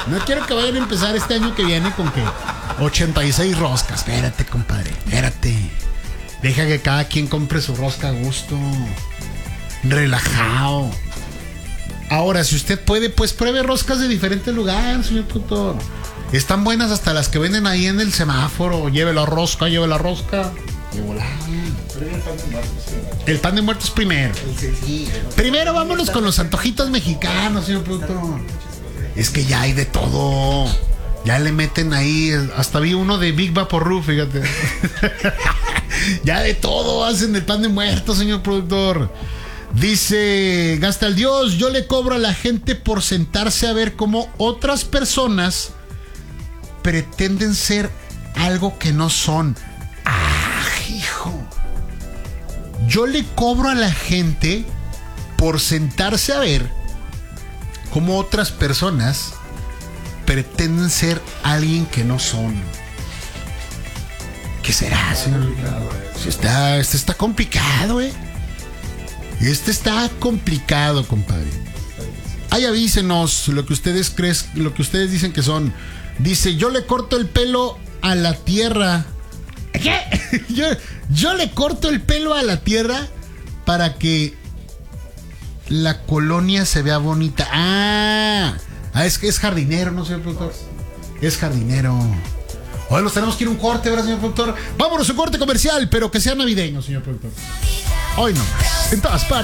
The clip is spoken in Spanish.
No quiero que vayan a empezar este año que viene con que 86 roscas. Espérate, compadre, espérate. Deja que cada quien compre su rosca a gusto. Relajado. Ahora, si usted puede, pues pruebe roscas de diferentes lugares, señor productor. Están buenas hasta las que venden ahí en el semáforo. Lleve la rosca, lleve la rosca. De volada. El pan de muertos primero. Primero vámonos con los antojitos mexicanos, señor productor. Es que ya hay de todo. Ya le meten ahí. Hasta vi uno de Big Vaporru, fíjate. Ya de todo hacen el pan de muertos, señor productor. Dice Gasta el Dios: yo le cobro a la gente por sentarse a ver cómo otras personas pretenden ser algo que no son. ¡Ah, hijo! Yo le cobro a la gente por sentarse a ver cómo otras personas pretenden ser alguien que no son. ¿Qué será, señor? Este está complicado, Este está complicado, compadre. Ahí avísenos lo que ustedes creen, lo que ustedes dicen que son. Dice: yo le corto el pelo a la tierra. ¿Qué? Yo le corto el pelo a la tierra para que la colonia se vea bonita. Es que es jardinero, ¿no, señor productor? Es jardinero. Hoy nos tenemos que ir a un corte, ¿verdad, señor productor? Vámonos a un corte comercial, pero que sea navideño, señor productor. Hoy no más. En todas partes.